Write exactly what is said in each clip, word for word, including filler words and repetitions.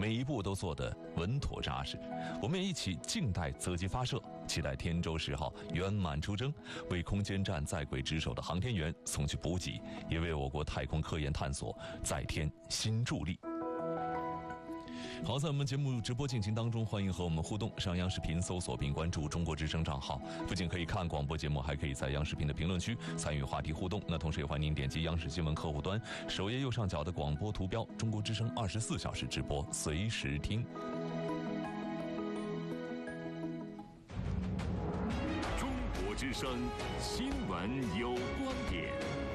每一步都做得稳妥扎实。我们也一起静待择机发射，期待天舟十号圆满出征，为空间站在轨值守的航天员送去补给，也为我国太空科研探索再添新助力。好，在我们节目直播进行当中，欢迎和我们互动。上央视频搜索并关注中国之声账号，不仅可以看广播节目，还可以在央视频的评论区参与话题互动。那同时也欢迎您点击央视新闻客户端首页右上角的广播图标，中国之声二十四小时直播，随时听。 中国之声新闻有观点。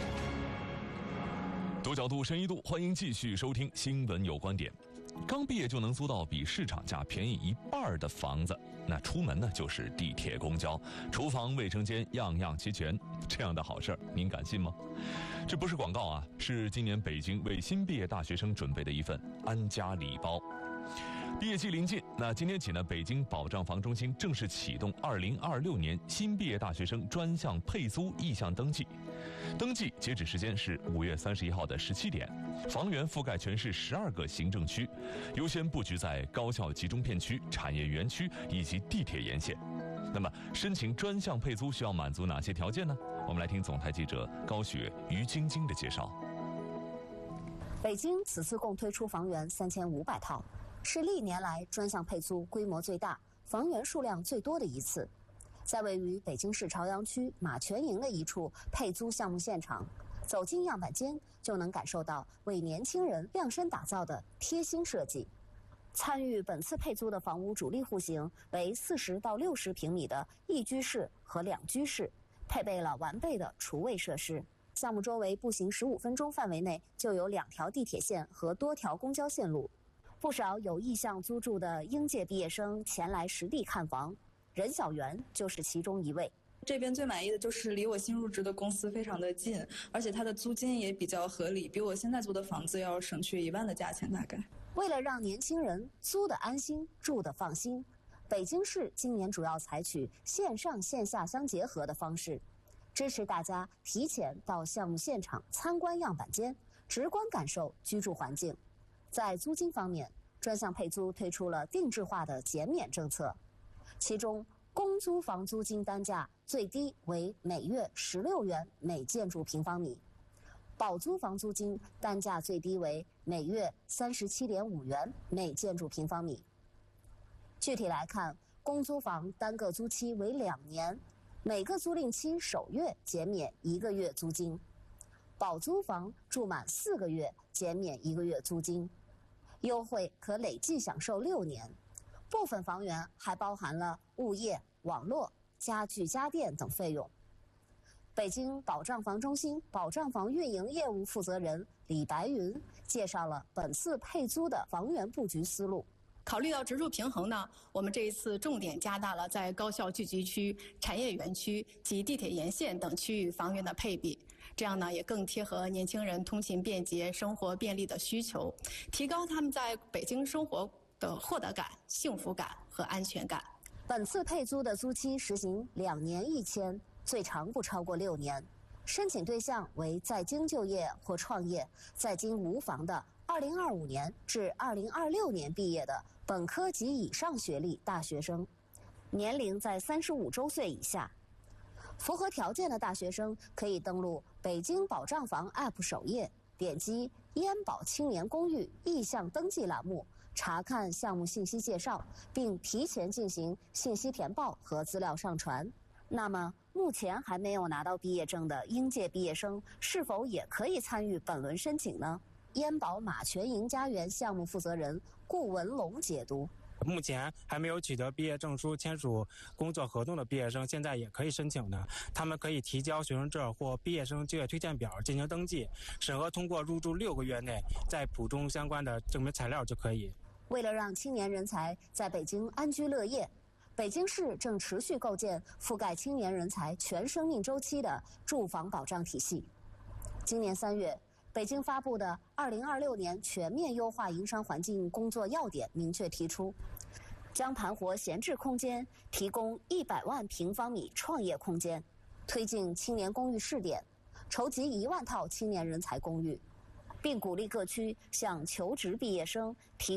多角度、深一度，欢迎继续收听新闻有观点。刚毕业就能租到比市场价便宜一半的房子，那出门呢就是地铁、公交，厨房、卫生间样样齐全，这样的好事儿，您敢信吗？这不是广告啊，是今年北京为新毕业大学生准备的一份安家礼包。毕业季临近，那今天起呢，北京保障房中心正式启动二零二六年新毕业大学生专项配租意向登记。登记截止时间是五月三十一号的十七点，房源覆盖全市十二个行政区，优先布局在高校集中片区、产业园区以及地铁沿线。那么，申请专项配租需要满足哪些条件呢？我们来听总台记者高雪、于晶晶的介绍。 北京此次共推出房源三千五百套，是历年来专项配租规模最大、房源数量最多的一次。在位于北京市朝阳区马泉营的一处配租项目现场，走进样板间就能感受到为年轻人量身打造的贴心设计。参与本次配租的房屋主力户型为四十到六十平米的一居室和两居室，配备了完备的厨卫设施。项目周围步行十五分钟范围内就有两条地铁线和多条公交线路。不少有意向租住的应届毕业生前来实地看房，任小媛就是其中一位。 这边最满意的就是离我新入职的公司非常的近，而且它的租金也比较合理，比我现在租的房子要省去一万的价钱大概。 为了让年轻人租得安心、住得放心，北京市今年主要采取线上线下相结合的方式，支持大家提前到项目现场参观样板间，直观感受居住环境。在租金方面，专项配租推出了定制化的减免政策，其中公租房租金单价最低为每月十六元每建筑平方米，保租房租金单价最低为每月三十七点五元每建筑平方米。具体来看，公租房单个租期为两年，每个租赁期首月减免一个月租金；保租房住满四个月减免一个月租金。优惠可累计享受六年，部分房源还包含了物业、网络、家具、家电等费用。北京保障房中心保障房运营业务负责人李白云介绍了本次配租的房源布局思路。 考虑到植入平衡呢，我们这一次重点加大了在高校聚集区、产业园区及地铁沿线等区域房源的配比，这样呢也更贴合年轻人通勤便捷、生活便利的需求，提高他们在北京生活的获得感、幸福感和安全感。 本次配租的租期实行两年一签，最长不超过六年。申请对象为在京就业或创业、在京无房的二零二五年至二零二六年毕业的本科及以上学历大学生，年龄在三十五周岁以下。符合条件的大学生可以登录北京保障房 A P P 首页，点击燕保青年公寓意向登记栏目，查看项目信息介绍，并提前进行信息填报和资料上传。那么，目前还没有拿到毕业证的应届毕业生是否也可以参与本轮申请呢？燕保马泉营家园项目负责人顾文龙解读： 目前还没有取得毕业证书、签署工作合同的毕业生，现在也可以申请的。他们可以提交学生证或毕业生就业推荐表进行登记，审核通过入住六个月内，再补充相关的证明材料就可以。 为了让青年人才在北京安居乐业，北京市正持续构建覆盖青年人才全生命周期的住房保障体系。今年三月，北京发布的《二零二六年全面优化营商环境工作要点》明确提出，将盘活闲置空间，提供一百万平方米创业空间，推进青年公寓试点，筹集一万套青年人才公寓，并鼓励各区向求职毕业生提供